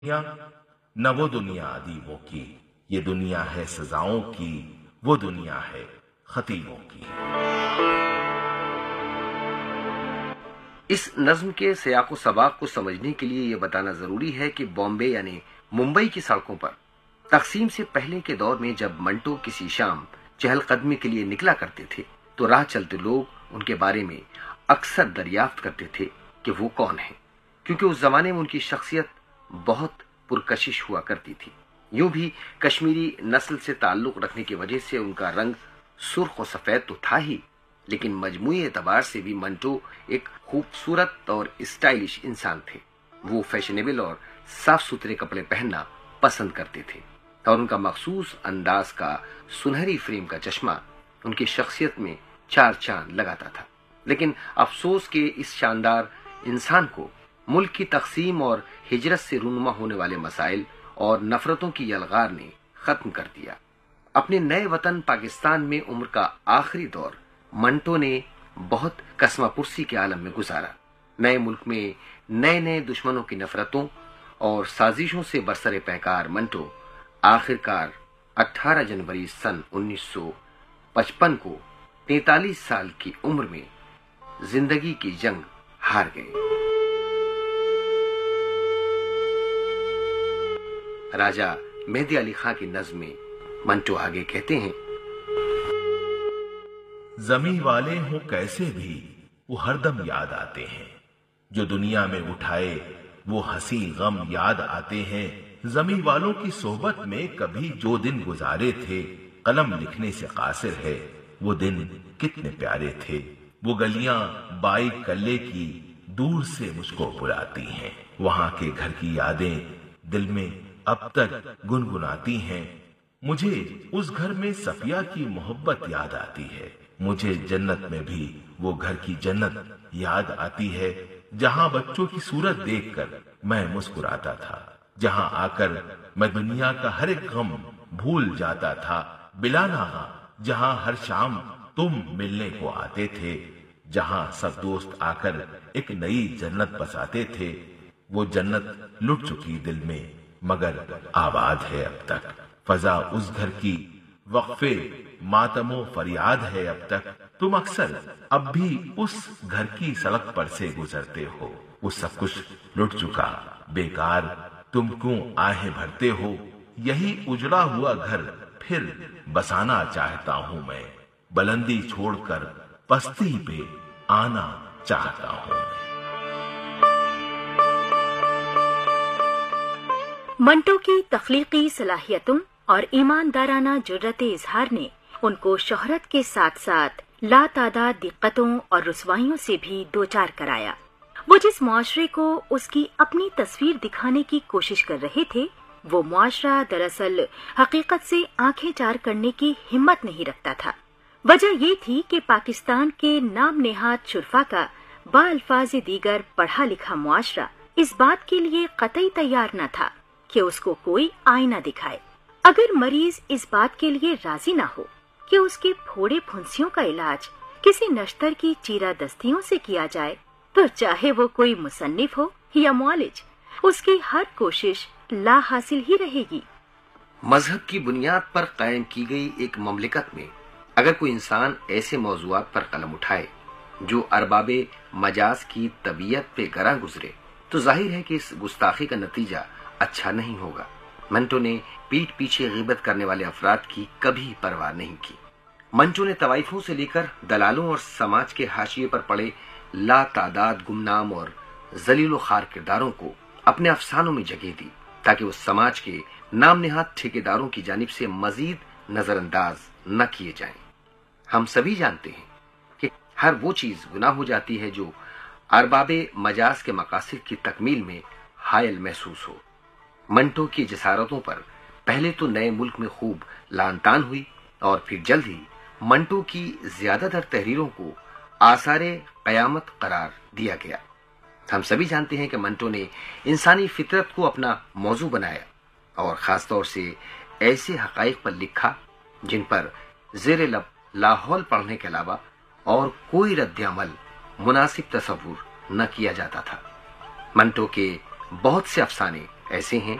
दुनिया न वो दुनिया अदीबों की, ये दुनिया है सजाओं की, वो दुनिया है खतीबों की। इस नज्म के सियाक व सबाक को समझने के लिए यह बताना जरूरी है कि बॉम्बे यानी मुंबई की सड़कों पर तकसीम से पहले के दौर में जब मंटो किसी शाम चहलकदमी के लिए निकला करते थे तो राह चलते लोग उनके बारे में अक्सर दरियाफ्त करते थे कि वो कौन है, क्योंकि उस जमाने में उनकी शख्सियत बहुत पुरकशिश हुआ करती थी। यूं भी कश्मीरी नस्ल से ताल्लुक रखने की वजह से उनका रंग सुर्ख और सफेद तो था ही, लेकिन मजमूई एतबार से भी मंटो एक खूबसूरत और स्टाइलिश इंसान थे। वो फैशनेबल और साफ सुथरे कपड़े पहनना पसंद करते थे और उनका मखसूस अंदाज का सुनहरी फ्रेम का चश्मा उनकी शख्सियत में चार चांद लगाता था। लेकिन अफसोस के इस शानदार इंसान को मुल्क की तकसीम और हिजरत से रूनुमा होने वाले मसाइल और नफरतों की यलगार ने खत्म कर दिया। अपने नए वतन पाकिस्तान में उम्र का आखिरी दौर मंटो ने बहुत कसमापुरसी के आलम में गुजारा। नए मुल्क में नए नए दुश्मनों की नफरतों और साजिशों से बरसरे पैकार मंटो आखिरकार 18 जनवरी सन 1955 को 43 साल की उम्र में जिंदगी की जंग हार गए। राजा मेहदी अली खां की नज्म में मंटो आगे कहते हैं, जमी वाले हो कैसे भी वो हरदम याद आते हैं, जो दुनिया में उठाए वो हंसी गम याद आते हैं। जमी वालों की सोहबत में कभी जो दिन गुजारे थे, कलम लिखने से कासिर है वो दिन कितने प्यारे थे। वो गलियां बाइक कल्ले की दूर से मुझको बुलाती हैं, वहां के घर की यादें दिल में अब तक गुनगुनाती हैं। मुझे उस घर में सफिया की मोहब्बत याद आती है, मुझे जन्नत में भी वो घर की जन्नत याद आती है, जहां बच्चों की सूरत देखकर मैं मुस्कुराता था, जहां आकर मैं दुनिया का हर एक गम भूल जाता था। बिलाना जहां हर शाम तुम मिलने को आते थे, जहां सब दोस्त आकर एक नई जन्नत बसाते थे। वो जन्नत लुट चुकी दिल में मगर आबाद है अब तक। फजा उस घर की वक्फे मातमो फरियाद है अब तक। तुम अक्सर अब भी उस घर की सड़क पर से गुजरते हो, वो सब कुछ लुट चुका बेकार तुम क्यों आहें भरते हो। यही उजड़ा हुआ घर फिर बसाना चाहता हूं मैं, बुलंदी छोड़कर पस्ती पे आना चाहता हूं। मंटो की तख्लीकी सलाहियतों और ईमानदाराना जुर्रत इजहार ने उनको शोहरत के साथ साथ लातादाद दिक्कतों और रुसवाइयों से भी दो चार कराया। वो जिस मुआशरे को उसकी अपनी तस्वीर दिखाने की कोशिश कर रहे थे, वो मुआशरा दरअसल हकीकत से आंखें चार करने की हिम्मत नहीं रखता था। वजह ये थी कि पाकिस्तान के नाम नेहाद शुरफा का बाअल्फाज़ दीगर पढ़ा लिखा मुआशरा इस बात के लिए कतई तैयार न था कि उसको कोई आईना दिखाए। अगर मरीज इस बात के लिए राजी ना हो कि उसके फोड़े फुंसियों का इलाज किसी नश्तर की चीरा दस्तियों से किया जाए, तो चाहे वो कोई मुसन्निफ हो या मुआलिज, उसकी हर कोशिश ला हासिल ही रहेगी। मजहब की बुनियाद पर कायम की गई एक ममलिकत में अगर कोई इंसान ऐसे मौजुआत पर कलम उठाए जो अरबाबे मजाज की तबीयत पे गरा गुजरे, तो जाहिर है कि इस गुस्ताखी का नतीजा अच्छा नहीं होगा। मंटो ने पीठ पीछे गिबत करने वाले अफराद की कभी परवाह नहीं की। मंटो ने तवाइफों से लेकर दलालों और समाज के हाशिए पर पड़े लातादाद गुमनाम और जलीलो खार किरदारों को अपने अफसानों में जगह दी, ताकि वो समाज के नाम नेहाद ठेकेदारों की जानिब से मजीद नजरअंदाज न किए जाएं। हम सभी जानते हैं कि हर वो चीज गुनाह हो जाती है जो अरबाबे मजाज के मकासद की तकमील में हायल महसूस हो। मंटो की जसारतों पर पहले तो नए मुल्क में खूब लानतान हुई और फिर जल्द ही मंटो की ज्यादातर तहरीरों को आसारे कयामत करार दिया गया। हम सभी जानते हैं कि मंटो ने इंसानी फितरत को अपना मौजू बनाया और खास तौर से ऐसे हकाइक पर लिखा जिन पर जेर लब लाहौल पढ़ने के अलावा और कोई रद्द अमल मुनासिब तसव्वुर न किया जाता था। मंटो के बहुत से अफसाने ایسے ہیں